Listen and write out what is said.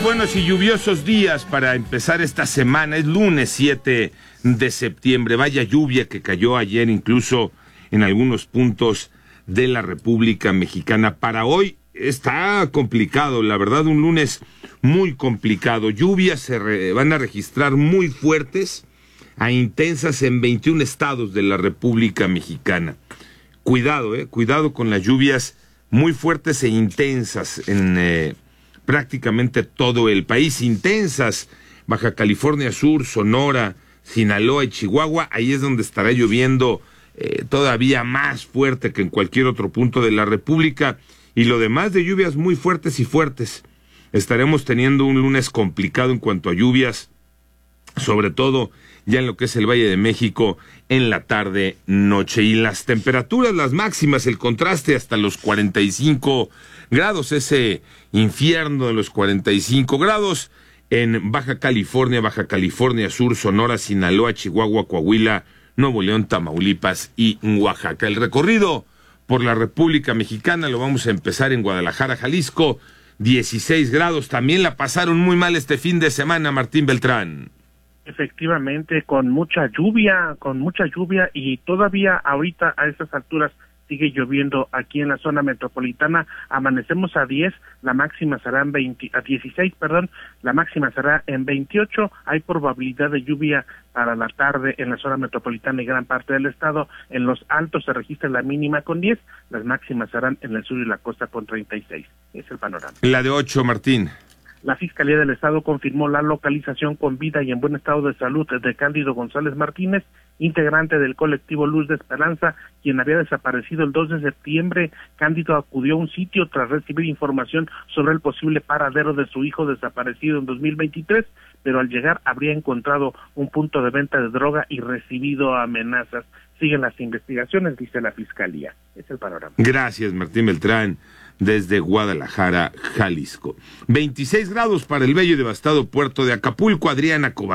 buenos y lluviosos días para empezar esta semana. Es lunes 7 de septiembre. Vaya lluvia que cayó ayer incluso en algunos puntos de la República Mexicana. Para hoy está complicado, la verdad, un lunes muy complicado. Lluvias se van a registrar muy fuertes a intensas en 21 estados de la República Mexicana. Cuidado, cuidado con las lluvias muy fuertes e intensas en prácticamente todo el país. Intensas, Baja California Sur, Sonora, Sinaloa y Chihuahua. Ahí es donde estará lloviendo todavía más fuerte que en cualquier otro punto de la República. Y lo demás de lluvias muy fuertes y fuertes. Estaremos teniendo un lunes complicado en cuanto a lluvias, sobre todo ya en lo que es el Valle de México en la tarde, noche. Y las temperaturas, las máximas, el contraste hasta los 45 grados, ese infierno de los 45 grados en Baja California Sur, Sonora, Sinaloa, Chihuahua, Coahuila, Nuevo León, Tamaulipas y Oaxaca. El recorrido por la República Mexicana lo vamos a empezar en Guadalajara, Jalisco, 16 grados. También la pasaron muy mal este fin de semana, Martín Beltrán. Efectivamente, con mucha lluvia y todavía ahorita a estas alturas sigue lloviendo aquí en la zona metropolitana. Amanecemos a 10, la máxima será a 16, la máxima será en 28. Hay probabilidad de lluvia para la tarde en la zona metropolitana y gran parte del estado. En los altos se registra la mínima con 10, las máximas serán en el sur y la costa con 36. Es el panorama. La de 8, Martín. La Fiscalía del Estado confirmó la localización con vida y en buen estado de salud de Cándido González Martínez, integrante del colectivo Luz de Esperanza, quien había desaparecido el 2 de septiembre. Cándido acudió a un sitio tras recibir información sobre el posible paradero de su hijo desaparecido en 2023, pero al llegar habría encontrado un punto de venta de droga y recibido amenazas. Siguen las investigaciones, dice la Fiscalía. Es el panorama. Gracias, Martín Beltrán, desde Guadalajara, Jalisco. 26 grados para el bello y devastado puerto de Acapulco. Adriana Covarrubias